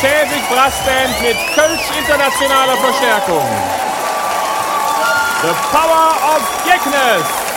Käfig Brassband mit Kölsch internationaler Verstärkung. The Power of Jeckness.